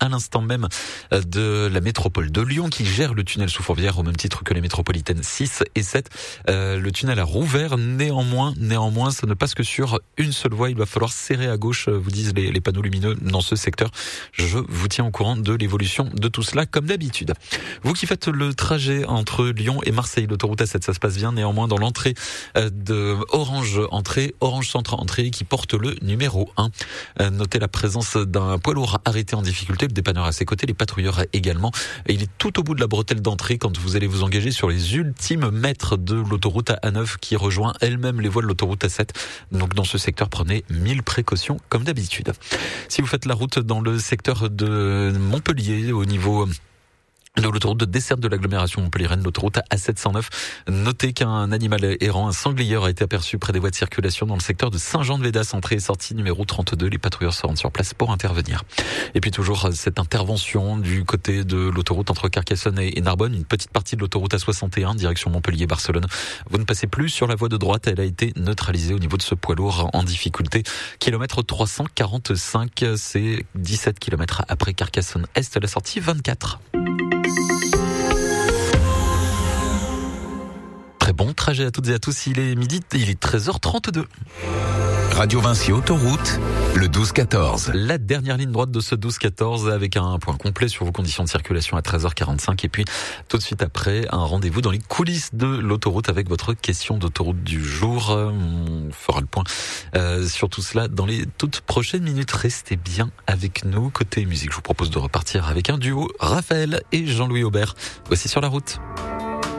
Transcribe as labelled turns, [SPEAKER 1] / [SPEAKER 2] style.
[SPEAKER 1] à l'instant même de la métropole de Lyon qui gère le tunnel sous Fourvière au même titre que les métropolitaines 6 et 7. Le tunnel a rouvert, néanmoins, ça ne passe que sur une seule voie. Il va falloir serrer à gauche, vous disent les panneaux lumineux dans ce secteur. Je vous tiens au courant de l'évolution de tout cela, comme d'habitude. Vous qui faites le trajet entre Lyon et Marseille, l'autoroute A7, ça se passe bien. Néanmoins, dans l'entrée de Orange Centre entrée, qui porte le numéro 1. Notez la présence d'un poids lourd arrêté en difficulté, le dépanneur à ses côtés, les patrouilleurs également. Et il est tout au bout de la bretelle d'entrée quand vous allez vous engager sur les ultimes mètres de l'autoroute A9 qui rejoint elle-même les voies de l'autoroute A7. Donc dans ce secteur, prenez 1000 précautions comme d'habitude. Si vous faites la route dans le secteur de Montpellier, au niveau de l'autoroute de desserte de l'agglomération montpelliéraine, l'autoroute A709. Notez qu'un animal errant, un sanglier, a été aperçu près des voies de circulation dans le secteur de Saint-Jean-de-Védas, entrée et sortie numéro 32. Les patrouilleurs se rendent sur place pour intervenir. Et puis toujours cette intervention du côté de l'autoroute entre Carcassonne et Narbonne, une petite partie de l'autoroute A61, direction Montpellier-Barcelone. Vous ne passez plus sur la voie de droite, elle a été neutralisée au niveau de ce poids lourd en difficulté. Kilomètre 345, c'est 17 kilomètres après Carcassonne-Est, la sortie 24. Très bon trajet à toutes et à tous, il est midi, il est 13h32.
[SPEAKER 2] Radio Vinci Autoroute, le 12-14.
[SPEAKER 1] La dernière ligne droite de ce 12-14 avec un point complet sur vos conditions de circulation à 13h45. Et puis tout de suite après, un rendez-vous dans les coulisses de l'autoroute avec votre question d'autoroute du jour. On fera le point sur tout cela dans les toutes prochaines minutes. Restez bien avec nous. Côté musique, je vous propose de repartir avec un duo, Raphaël et Jean-Louis Aubert. Voici Sur la route.